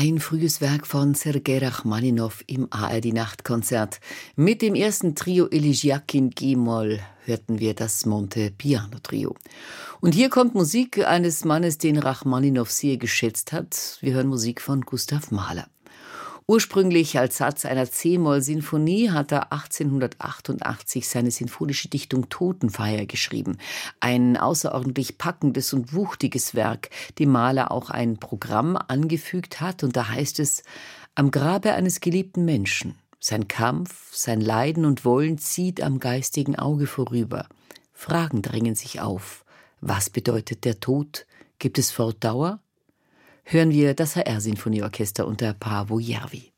Ein frühes Werk von Sergei Rachmaninow im ARD-Nachtkonzert. Mit dem ersten Trio Elegiac in G-Moll hörten wir das Monte-Piano-Trio. Und hier kommt Musik eines Mannes, den Rachmaninow sehr geschätzt hat. Wir hören Musik von Gustav Mahler. Ursprünglich als Satz einer C-Moll-Sinfonie hat er 1888 seine sinfonische Dichtung Totenfeier geschrieben. Ein außerordentlich packendes und wuchtiges Werk, dem Mahler auch ein Programm angefügt hat. Und da heißt es: Am Grabe eines geliebten Menschen. Sein Kampf, sein Leiden und Wollen zieht am geistigen Auge vorüber. Fragen drängen sich auf. Was bedeutet der Tod? Gibt es Fortdauer? Hören wir das HR-Sinfonieorchester unter Paavo Järvi.